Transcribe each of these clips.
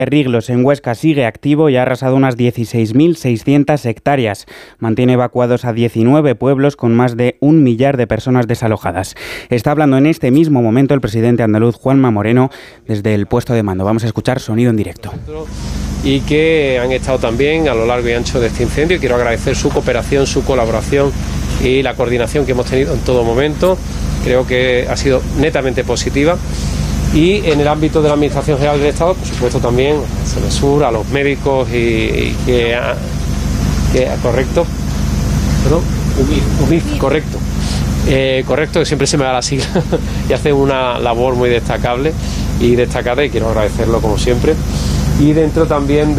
Riglos en Huesca sigue activo y ha arrasado unas 16.600 hectáreas. Mantiene evacuados a 19 pueblos con más de 1 millar de personas desalojadas. Está hablando en este mismo momento el presidente andaluz Juanma Moreno desde el puesto de mando. Vamos a escuchar sonido en directo. Y que han estado también a lo largo y ancho de este incendio. Quiero agradecer su cooperación, su colaboración y la coordinación que hemos tenido en todo momento. Creo que ha sido netamente positiva. Y en el ámbito de la Administración General del Estado, por supuesto también a Senesur, a los médicos correcto, perdón, UMIF, correcto. Correcto, que siempre se me da la sigla y hace una labor muy destacable y destacada, y quiero agradecerlo como siempre. Y dentro también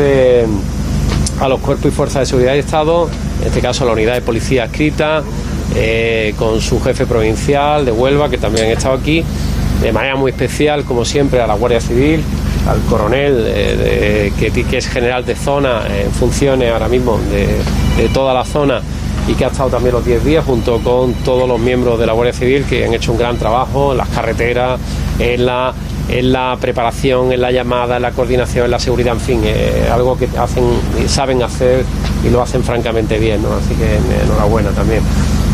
a los cuerpos y fuerzas de seguridad y Estado, en este caso a la unidad de policía adscrita, con su jefe provincial de Huelva, que también han estado aquí, de manera muy especial, como siempre, a la Guardia Civil, al coronel, que es general de zona, en funciones ahora mismo de toda la zona, y que ha estado también los 10 días junto con todos los miembros de la Guardia Civil, que han hecho un gran trabajo en las carreteras, en la preparación, en la llamada, en la coordinación, en la seguridad, en fin, algo que saben hacer y lo hacen francamente bien, ¿no? Así que enhorabuena también.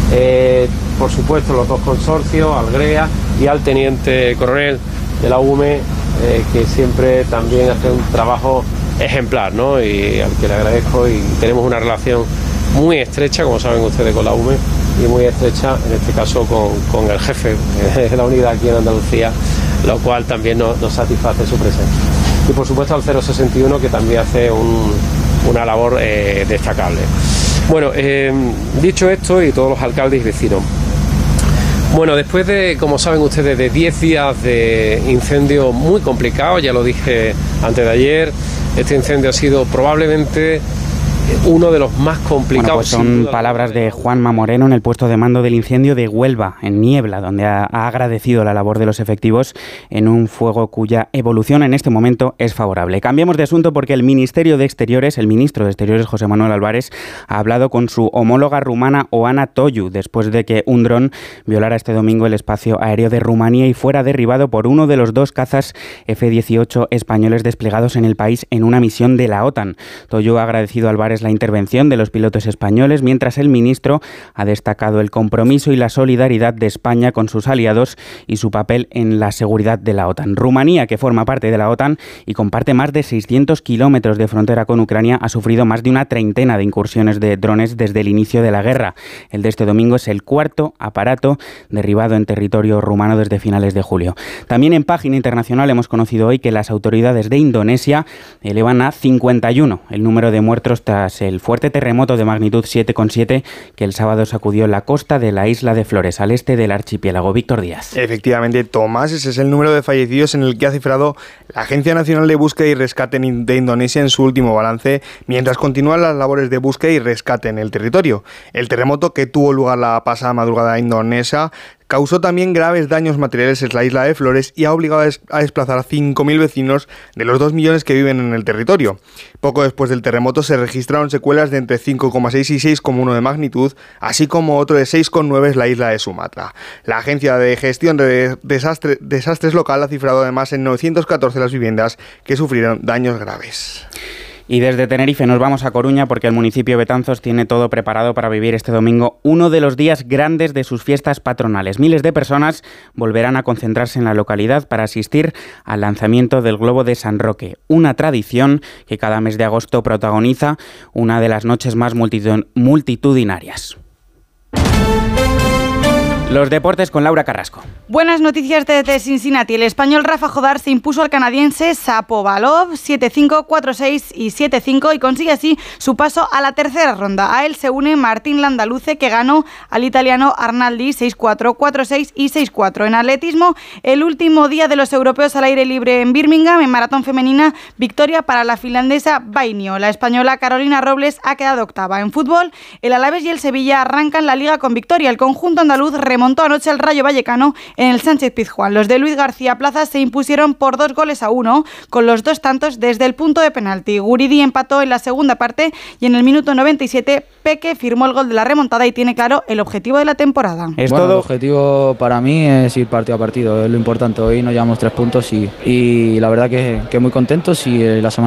Por supuesto, los dos consorcios, al GREA y al teniente coronel de la UME, que siempre también hace un trabajo ejemplar, ¿no? Y al que le agradezco, y tenemos una relación muy estrecha, como saben ustedes, con la UME, y muy estrecha en este caso con el jefe de la unidad aquí en Andalucía, lo cual también nos satisface su presencia. Y por supuesto al 061, que también hace una labor destacable. Bueno, dicho esto, y todos los alcaldes y vecinos, bueno, después de, como saben ustedes, de 10 días de incendio muy complicado, ya lo dije antes de ayer, este incendio ha sido probablemente uno de los más complicados. Bueno, pues son palabras de Juanma Moreno en el puesto de mando del incendio de Huelva, en Niebla, donde ha agradecido la labor de los efectivos en un fuego cuya evolución en este momento es favorable. Cambiamos de asunto porque el ministro de Exteriores, José Manuel Álvarez, ha hablado con su homóloga rumana, Oana Toiu, después de que un dron violara este domingo el espacio aéreo de Rumanía y fuera derribado por uno de los 2 cazas F-18 españoles desplegados en el país en una misión de la OTAN. Toiu ha agradecido a Álvarez la intervención de los pilotos españoles, mientras el ministro ha destacado el compromiso y la solidaridad de España con sus aliados y su papel en la seguridad de la OTAN. Rumanía, que forma parte de la OTAN y comparte más de 600 kilómetros de frontera con Ucrania, ha sufrido más de una treintena de incursiones de drones desde el inicio de la guerra. El de este domingo es el 4º aparato derribado en territorio rumano desde finales de julio. También en página internacional hemos conocido hoy que las autoridades de Indonesia elevan a 51 el número de muertos tras el fuerte terremoto de magnitud 7,7 que el sábado sacudió la costa de la isla de Flores, al este del archipiélago. Víctor Díaz. Efectivamente, Tomás, ese es el número de fallecidos en el que ha cifrado la Agencia Nacional de Búsqueda y Rescate de Indonesia en su último balance, mientras continúan las labores de búsqueda y rescate en el territorio. El terremoto, que tuvo lugar la pasada madrugada indonesia, causó también graves daños materiales en la isla de Flores y ha obligado a desplazar a 5.000 vecinos de los 2 millones que viven en el territorio. Poco después del terremoto se registraron secuelas de entre 5,6 y 6,1 de magnitud, así como otro de 6,9 en la isla de Sumatra. La Agencia de Gestión de Desastres local ha cifrado además en 914 las viviendas que sufrieron daños graves. Y desde Tenerife nos vamos a Coruña porque el municipio de Betanzos tiene todo preparado para vivir este domingo uno de los días grandes de sus fiestas patronales. Miles de personas volverán a concentrarse en la localidad para asistir al lanzamiento del Globo de San Roque, una tradición que cada mes de agosto protagoniza una de las noches más multitudinarias. Los deportes con Laura Carrasco. Buenas noticias desde Cincinnati. El español Rafa Jodar se impuso al canadiense Shapovalov 7-5, 4-6 y 7-5 y consigue así su paso a la tercera ronda. A él se une Martín Landaluce, que ganó al italiano Arnaldi 6-4, 4-6 y 6-4. En atletismo, el último día de los europeos al aire libre en Birmingham, en maratón femenina, victoria para la finlandesa Vainio. La española Carolina Robles ha quedado octava. En fútbol, el Alavés y el Sevilla arrancan la liga con victoria. El conjunto andaluz remontó anoche al Rayo Vallecano en el Sánchez Pizjuán. Los de Luis García Plaza se impusieron por 2-1, con los 2 tantos desde el punto de penalti. Guridi empató en la segunda parte y en el minuto 97 Peque firmó el gol de la remontada y tiene claro el objetivo de la temporada. El objetivo para mí es ir partido a partido, es lo importante. Hoy nos llevamos 3 puntos y la verdad que muy contentos, y la semana